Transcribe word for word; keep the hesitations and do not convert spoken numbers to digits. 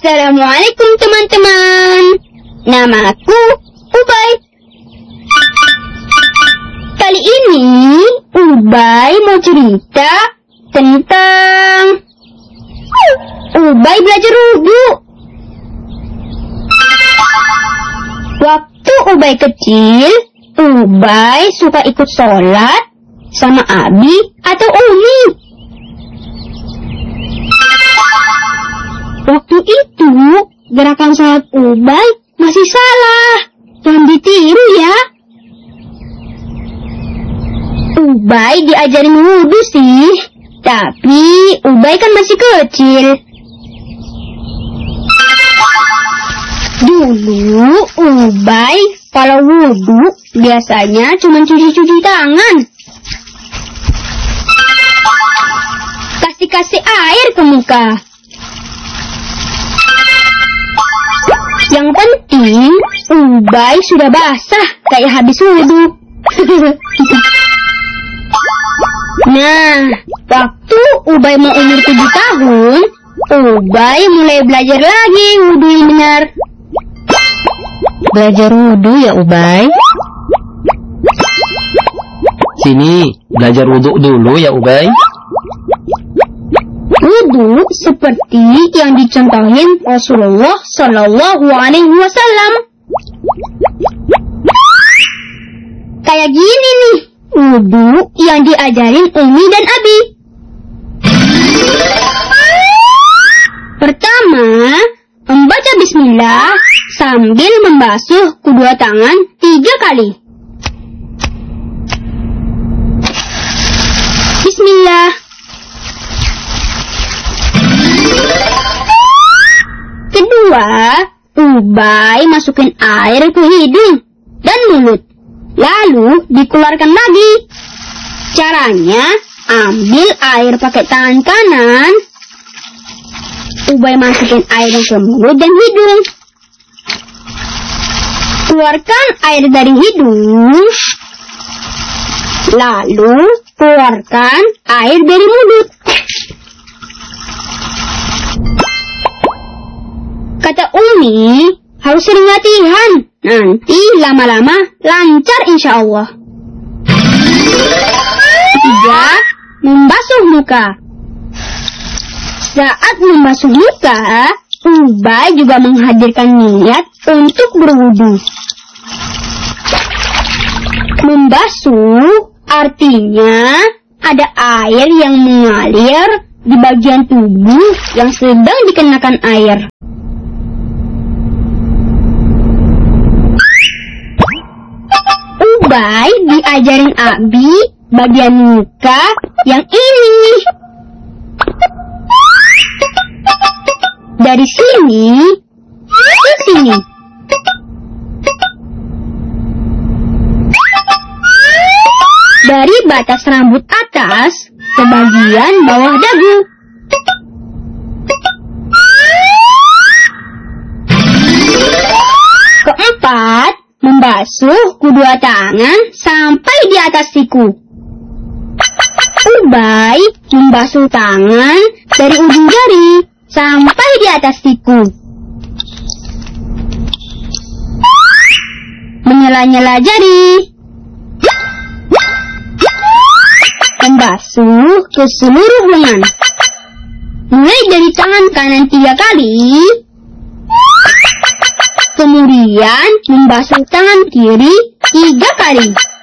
Assalamualaikum teman-teman. Namaku Ubay. Kali ini Ubay mau cerita tentang Ubay belajar wudu. Waktu Ubay kecil, Ubay suka ikut sholat sama Abi atau Umi. Waktu itu, gerakan sholat Ubay masih salah. Jangan ditiru ya. Ubay diajarin wudu sih, tapi Ubay kan masih kecil. Dulu Ubay kalau wudu biasanya cuma cuci-cuci tangan. Kasih-kasih air ke muka. Yang penting Ubay sudah basah kayak habis wudu. Nah, waktu Ubay mau umur tujuh tahun, Ubay mulai belajar lagi wudu yang benar. Belajar wudu ya Ubay? Sini, belajar wudu dulu ya Ubay. Wudu seperti yang dicontohin Rasulullah Shallallahu Alaihi Wasallam. Kayak gini nih, wudu yang diajarin Umi dan Abi. Pertama, membaca Bismillah sambil membasuh kedua tangan tiga kali. Bismillah. Kedua, Ubay masukin air ke hidung dan mulut, lalu dikeluarkan lagi. Caranya, ambil air pakai tangan kanan. Ubay masukin air ke mulut dan hidung. Keluarkan air dari hidung, lalu keluarkan air dari mulut. Kata Umi, harus sering latihan. Nanti lama-lama lancar insya Allah. Ketiga, membasuh muka. Saat membasuh muka, Ubay juga menghadirkan niat untuk berwudu. Membasuh artinya ada air yang mengalir di bagian tubuh yang sedang dikenakan air. Ubay diajarin Abi bagian muka yang ini. Dari sini ke sini. Dari batas rambut atas ke bagian bawah dagu. Keempat, membasuh kedua tangan sampai di atas siku. Ubay membasuh tangan dari ujung jari sampai di atas siku. Menyela-nyela jari. Membasuh ke seluruh lengan. Mulai dari tangan kanan tiga kali. Kemudian membasuh tangan kiri tiga kali.